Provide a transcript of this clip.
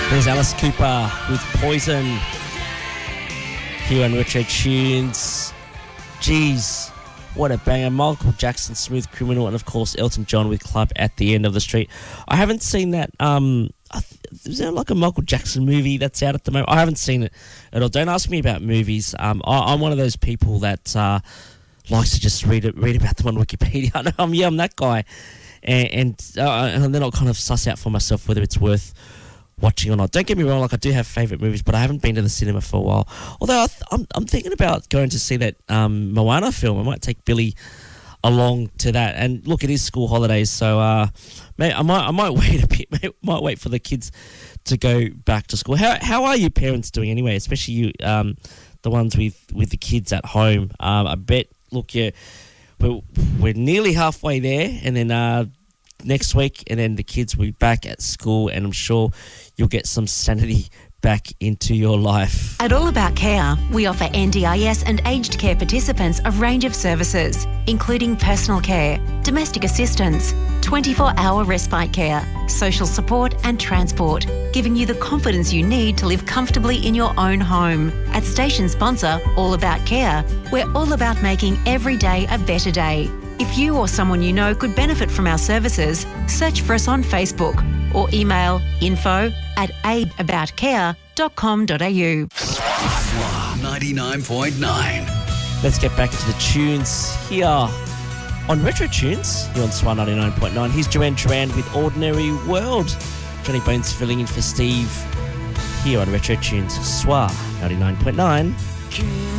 There's Alice Cooper with Poison here on Retro Tunes. Jeez, what a banger. Michael Jackson, Smooth Criminal, and of course Elton John with Club at the End of the Street. I haven't seen that. Is there like a Michael Jackson movie that's out at the moment? I haven't seen it at all. Don't ask me about movies. I'm one of those people that likes to just read about them on Wikipedia. I'm that guy. And then I'll kind of suss out for myself whether it's worth watching or not. Don't get me wrong, like I do have favourite movies, but I haven't been to the cinema for a while. Although I'm thinking about going to see that Moana film. I might take Billy along to that. And look, it is school holidays, so I might wait a bit. Might wait for the kids to go back to school. How are you parents doing anyway? Especially you, the ones with the kids at home. I bet. Look, we're nearly halfway there, and then next week, and then the kids will be back at school, and I'm sure you'll get some sanity back into your life. At All About Care, we offer NDIS and aged care participants a range of services, including personal care, domestic assistance, 24-hour respite care, social support and transport, giving you the confidence you need to live comfortably in your own home. At station sponsor All About Care, we're all about making every day a better day. If you or someone you know could benefit from our services, search for us on Facebook or email info@aidaboutcare.com.au. 99.9. Let's get back into the tunes here on Retro Tunes. You're on SWA 99.9. Here's Joanne Duran with Ordinary World. Johnny Bones filling in for Steve here on Retro Tunes. SWA 99.9.